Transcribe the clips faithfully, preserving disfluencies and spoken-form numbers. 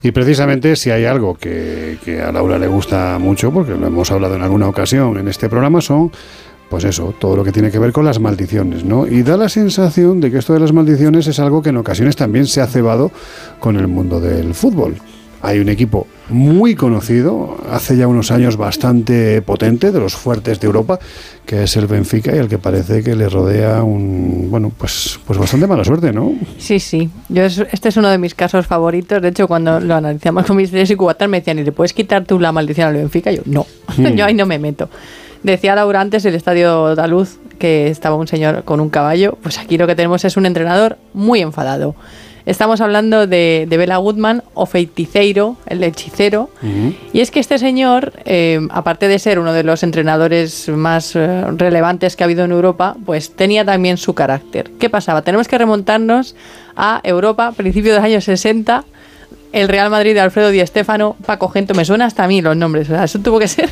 Y precisamente si hay algo que, que a Laura le gusta mucho, porque lo hemos hablado en alguna ocasión en este programa, son, pues eso, todo lo que tiene que ver con las maldiciones, ¿no? Y da la sensación de que esto de las maldiciones es algo que en ocasiones también se ha cebado con el mundo del fútbol. Hay un equipo muy conocido, hace ya unos años bastante potente, de los fuertes de Europa, que es el Benfica, y al que parece que le rodea un, bueno, pues, pues bastante mala suerte, ¿no? Sí, sí. Yo es, este es uno de mis casos favoritos. De hecho, cuando lo analizamos con mis tres y cubatas me decían, ¿y le puedes quitar tú la maldición al Benfica? Y yo, no, hmm. yo ahí no me meto. Decía Laura antes el Estadio da Luz que estaba un señor con un caballo. Pues aquí lo que tenemos es un entrenador muy enfadado. Estamos hablando de, de Bela Goodman o Feiticeiro, el hechicero. Uh-huh. Y es que este señor, eh, aparte de ser uno de los entrenadores más eh, relevantes que ha habido en Europa, pues tenía también su carácter. ¿Qué pasaba? Tenemos que remontarnos a Europa, principios de los años sesenta. El Real Madrid de Alfredo Di Stéfano, Paco Gento, me suena hasta a mí los nombres, o sea, eso tuvo que ser.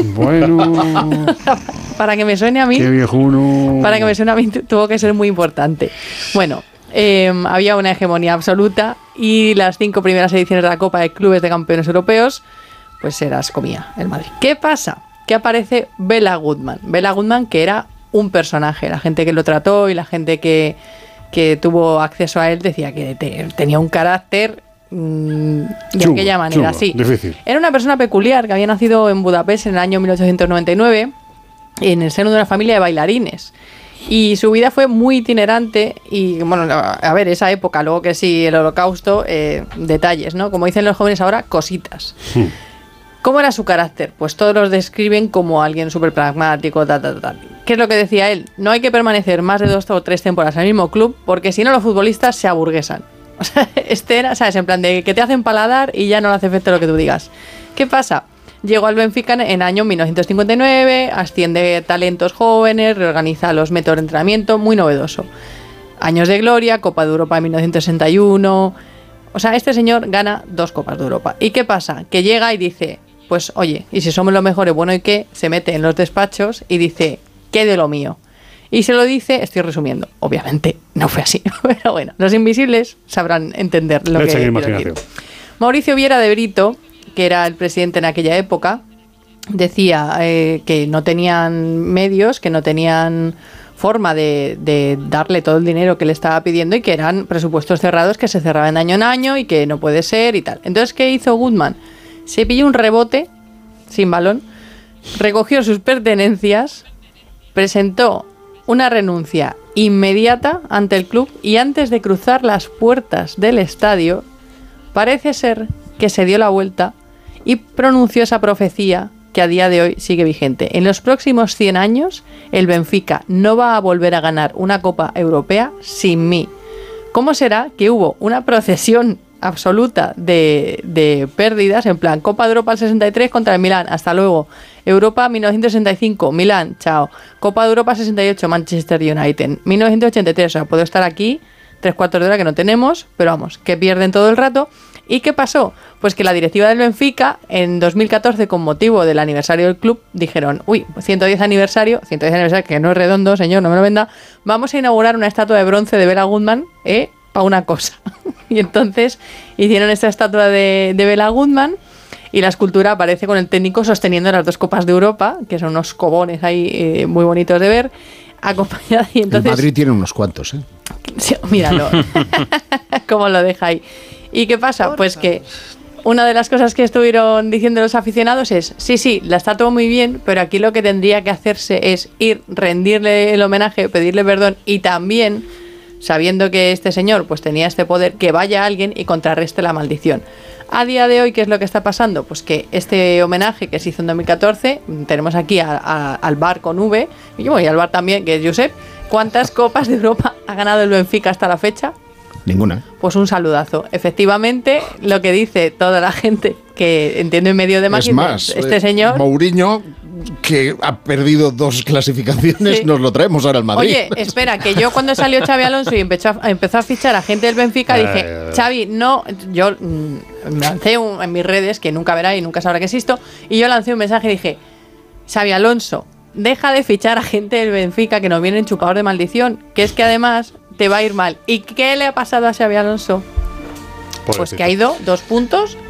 Bueno. Para que me suene a mí. Qué viejuno. Para que me suene a mí tuvo que ser muy importante. Bueno. Eh, había una hegemonía absoluta y las cinco primeras ediciones de la Copa de Clubes de Campeones Europeos pues se las comía el Madrid. ¿Qué pasa? Que aparece Bela Goodman. Bela Goodman, que era un personaje. La gente que lo trató y la gente que, que tuvo acceso a él decía que te, tenía un carácter mmm, de chungo, aquella manera. Chungo, sí. Difícil. Era una persona peculiar que había nacido en Budapest en el año mil ochocientos noventa y nueve en el seno de una familia de bailarines. Y su vida fue muy itinerante y, bueno, a ver, esa época, luego que sí, el holocausto, eh, detalles, ¿no? Como dicen los jóvenes ahora, cositas. Hmm. ¿Cómo era su carácter? Pues todos los describen como alguien súper pragmático, tal, tal, tal. ¿Qué es lo que decía él? No hay que permanecer más de dos o tres temporadas en el mismo club porque si no los futbolistas se aburguesan. O sea, este era, ¿sabes? En plan de que te hacen paladar y ya no le hace efecto lo que tú digas. ¿Qué pasa? Llegó al Benfica en el año mil novecientos cincuenta y nueve, asciende talentos jóvenes, reorganiza los métodos de entrenamiento, muy novedoso. Años de gloria, Copa de Europa en mil novecientos sesenta y uno. O sea, este señor gana dos Copas de Europa. ¿Y qué pasa? Que llega y dice, pues oye, y si somos los mejores, bueno, ¿y qué? Se mete en los despachos y dice, ¿qué de lo mío? Y se lo dice, estoy resumiendo, obviamente no fue así, pero bueno, los invisibles sabrán entender lo que quiero decir. Mauricio Vieira de Brito, que era el presidente en aquella época, decía eh, que no tenían medios, que no tenían forma de, de darle todo el dinero que le estaba pidiendo y que eran presupuestos cerrados que se cerraban año en año y que no puede ser y tal. Entonces, ¿qué hizo Goodman? Se pilló un rebote sin balón, recogió sus pertenencias, presentó una renuncia inmediata ante el club y antes de cruzar las puertas del estadio, parece ser que se dio la vuelta y pronunció esa profecía que a día de hoy sigue vigente. En los próximos cien años, el Benfica no va a volver a ganar una Copa Europea sin mí. ¿Cómo será que hubo una procesión absoluta de, de pérdidas, en plan Copa de Europa al sesenta y tres contra el Milán, hasta luego, Europa mil novecientos sesenta y cinco, Milán, chao, Copa de Europa sesenta y ocho, Manchester United, mil novecientos ochenta y tres, o sea, puedo estar aquí tres cuartos de hora que no tenemos, pero vamos, que pierden todo el rato. ¿Y qué pasó? Pues que la directiva del Benfica, en dos mil catorce, con motivo del aniversario del club, dijeron, uy, ciento diez aniversario, ciento diez aniversario, que no es redondo, señor, no me lo venda, vamos a inaugurar una estatua de bronce de Bela Goodman, ¿eh? Para una cosa. Y entonces hicieron esta estatua de, de Bela Goodman y la escultura aparece con el técnico sosteniendo las dos Copas de Europa, que son unos cobones ahí eh, muy bonitos de ver, acompañada. Y entonces, el Madrid tiene unos cuantos, ¿eh? Sí, míralo, cómo lo deja ahí. ¿Y qué pasa? Pues que una de las cosas que estuvieron diciendo los aficionados es, sí, sí, la estatua muy bien, pero aquí lo que tendría que hacerse es ir, rendirle el homenaje, pedirle perdón y también, sabiendo que este señor pues tenía este poder, que vaya alguien y contrarreste la maldición. A día de hoy, ¿qué es lo que está pasando? Pues que este homenaje que se hizo en dos mil catorce, tenemos aquí a, a, al bar con V, y yo voy al bar también, que es Josep. ¿Cuántas Copas de Europa ha ganado el Benfica hasta la fecha? Ninguna. Pues un saludazo. Efectivamente, lo que dice toda la gente que entiende en medio de máquinas, es más, este eh, señor... Mourinho, que ha perdido dos clasificaciones, sí, nos lo traemos ahora al Madrid. Oye, espera, que yo cuando salió Xabi Alonso y empezó a, empezó a fichar a gente del Benfica, dije, Xavi, no, yo mmm, lancé un, en mis redes, que nunca verá y nunca sabrá que existo, y yo lancé un mensaje y dije, Xabi Alonso, deja de fichar a gente del Benfica que nos viene enchupador de maldición, que es que además te va a ir mal. ¿Y qué le ha pasado a Xabi Alonso? Pues que ha ido dos puntos